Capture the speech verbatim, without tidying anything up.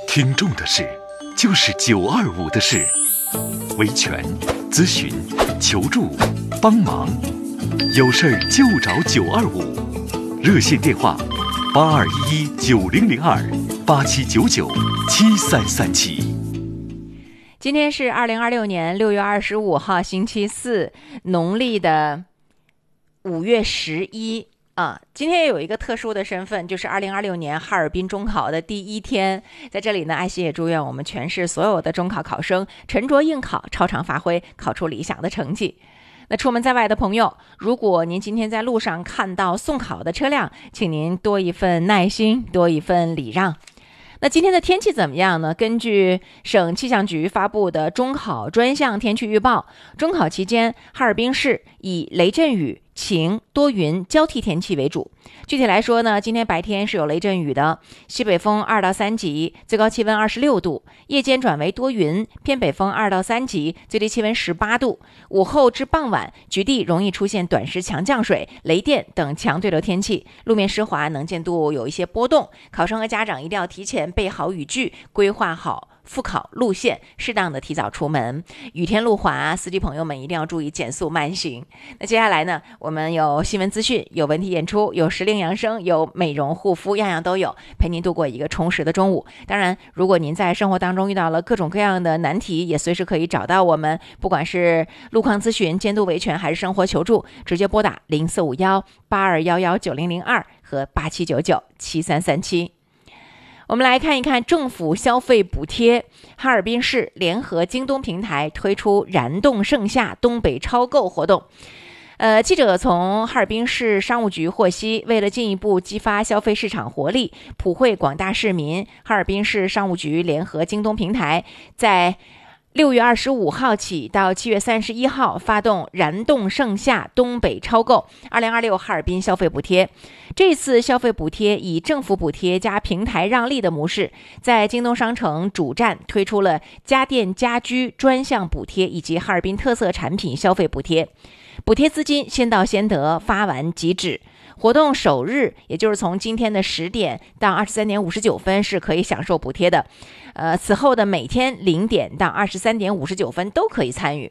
听众的事，就是九二五的事。维权、咨询、求助、帮忙，有事儿就找九二五。热线电话：八二一一九零零二八七九九七三三七。 今天是二零二六年六月二十五号，星期四，农历的五月十一。啊，今天有一个特殊的身份，就是二零二六年哈尔滨中考的第一天。在这里呢，艾希也祝愿我们全市所有的中考考生沉着应考，超常发挥，考出理想的成绩。那出门在外的朋友，如果您今天在路上看到送考的车辆，请您多一份耐心，多一份礼让。那今天的天气怎么样呢？根据省气象局发布的中考专项天气预报，中考期间哈尔滨市以雷阵雨、晴、多云交替天气为主。具体来说呢，今天白天是有雷阵雨的，西北风二到三级，最高气温二十六度；夜间转为多云，偏北风二到三级，最低气温十八度。午后至傍晚，局地容易出现短时强降水、雷电等强对流天气，路面湿滑，能见度有一些波动。考生和家长一定要提前备好雨具，规划好复考路线，适当的提早出门。雨天路滑，司机朋友们一定要注意减速慢行。那接下来呢，我们有新闻资讯，有文体演出，有时令养生，有美容护肤，样样都有，陪您度过一个充实的中午。当然，如果您在生活当中遇到了各种各样的难题，也随时可以找到我们，不管是路况咨询、监督维权还是生活求助，直接拨打零四五幺八二幺幺九零零二和八七九九七三三七。我们来看一看政府消费补贴。哈尔滨市联合京东平台推出燃动盛夏东北超购活动。呃，记者从哈尔滨市商务局获悉，为了进一步激发消费市场活力，普惠广大市民，哈尔滨市商务局联合京东平台在六月二十五号起到七月三十一号发动燃动盛夏东北超购二零二六哈尔滨消费补贴。这次消费补贴以政府补贴加平台让利的模式，在京东商城主站推出了家电家居专项补贴以及哈尔滨特色产品消费补贴。补贴资金先到先得，发完即止。活动首日，也就是从今天的十点到二十三点五十九分是可以享受补贴的。呃，此后的每天零点到二十三点五十九分都可以参与。